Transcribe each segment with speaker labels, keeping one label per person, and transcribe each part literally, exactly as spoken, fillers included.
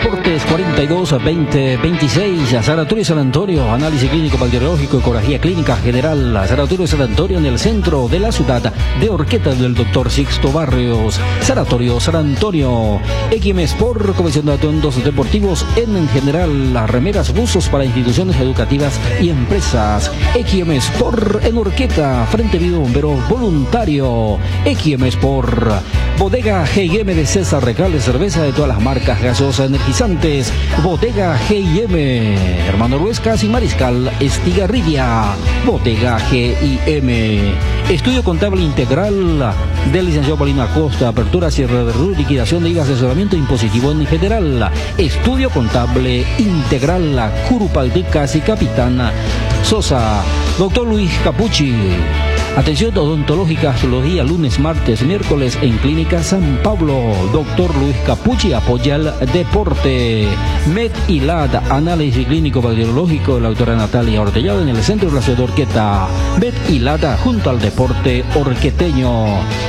Speaker 1: Deportes cuarenta y dos a veinte veintiséis, Sanatorio San Antonio, análisis clínico bacteriológico, ecografía clínica general, Sanatorio San Antonio en el centro de la ciudad de Orqueta del doctor Sixto Barrios, Sanatorio San Antonio, X M Sport, comisión de atuendos deportivos en general, las remeras, buzos para instituciones educativas y empresas, X M Sport en Orqueta, Frente Vivo Bombero Voluntario, X M Sport, Bodega G I M de César Recales, cerveza de todas las marcas, gaseosas, energizantes, Bodega G I M, Hermano Ruescas y Mariscal Estigarribia, Bodega G I M, Estudio Contable Integral del licenciado Paulino Acosta, apertura, cierre de R U, liquidación de I V A, asesoramiento impositivo en general, Estudio Contable Integral, Curupalticas y Capitán Sosa, doctor Luis Capucci. Atención odontológica los días lunes, martes, miércoles en Clínica San Pablo. Doctor Luis Capucci apoya el deporte. Med y L A D, análisis clínico bacteriológico de la doctora Natalia Ortellado en el centro de la ciudad de Orqueta. Med y L A D junto al deporte orqueteño.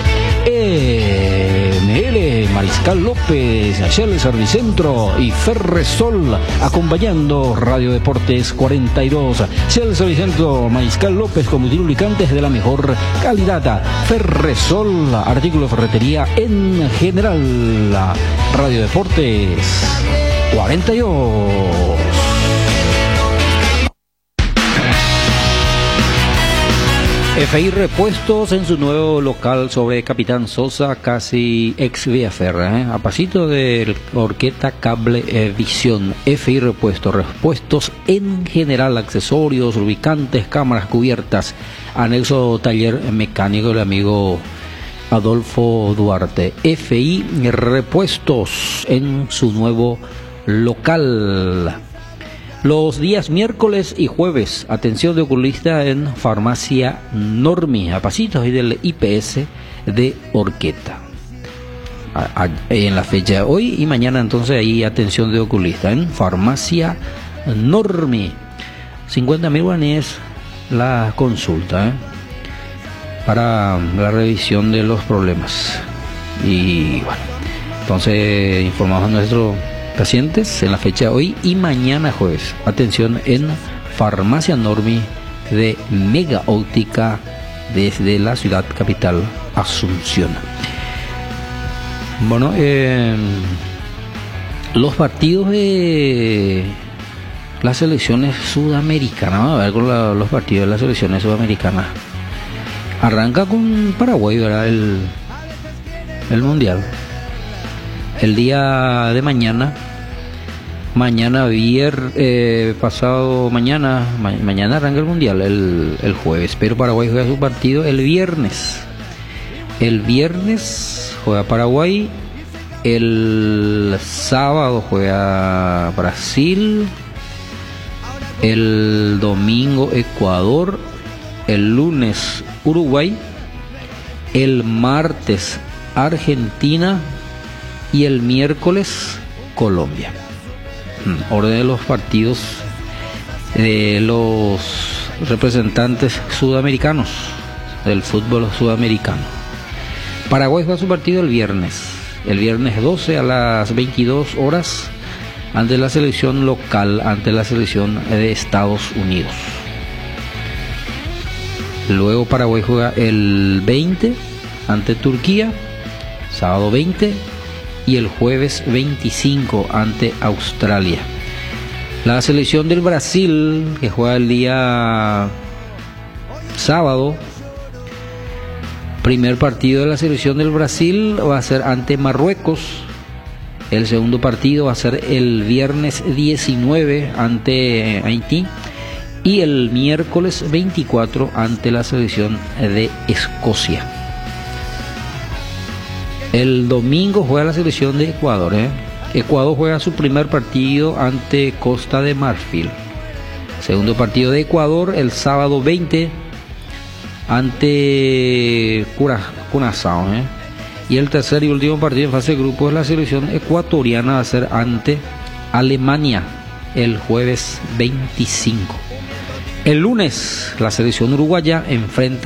Speaker 1: M L Mariscal López, Shell Servicentro y Ferresol acompañando Radio Deportes cuarenta y dos. Shell Servicentro, Mariscal López, combustible lubricantes de la mejor calidad. Ferresol, artículos de ferretería en general. Radio Deportes cuarenta y dos. F I Repuestos en su nuevo local sobre Capitán Sosa, casi ex Villaferra, ¿eh? a pasito de Orqueta Cable eh, Visión. F I Repuestos, repuestos en general, accesorios, lubricantes, cámaras, cubiertas, anexo taller mecánico del amigo Adolfo Duarte. F I Repuestos en su nuevo local. Los días miércoles y jueves, atención de oculista en Farmacia Normi, a pasitos ahí del I P S de Orqueta. A, a, en la fecha de hoy y mañana, entonces ahí atención de oculista en Farmacia Normi. cincuenta mil guaraníes la consulta, ¿eh? para la revisión de los problemas. Y bueno, entonces informamos a nuestro pacientes en la fecha de hoy y mañana jueves. Atención en Farmacia Normi de Mega Óptica desde la ciudad capital Asunción. Bueno, eh, los partidos de las selecciones sudamericanas, vamos a ver con la, los partidos de las selecciones sudamericanas. Arranca con Paraguay, ¿verdad? El, el mundial. El día de mañana, mañana viernes, eh, pasado mañana, ma mañana arranca el mundial, el, el jueves, pero Paraguay juega su partido el viernes. El viernes juega Paraguay, el sábado juega Brasil, el domingo Ecuador, el lunes Uruguay, el martes Argentina, y el miércoles Colombia. Orden de los partidos de los representantes sudamericanos del fútbol sudamericano. Paraguay juega su partido el viernes, el viernes doce a las veintidós horas ante la selección local, ante la selección de Estados Unidos. Luego Paraguay juega el veinte ante Turquía, sábado veinte, y el jueves veinticinco ante Australia. La selección del Brasil, que juega el día sábado, primer partido de la selección del Brasil va a ser ante Marruecos. El segundo partido va a ser el viernes diecinueve ante Haití y el miércoles veinticuatro ante la selección de Escocia. El domingo juega la selección de Ecuador. ¿eh? Ecuador juega su primer partido ante Costa de Marfil. Segundo partido de Ecuador el sábado veinte ante Curazao. ¿eh? Y el tercer y último partido en fase de grupo de la selección ecuatoriana va a ser ante Alemania el jueves veinticinco. El lunes la selección uruguaya enfrenta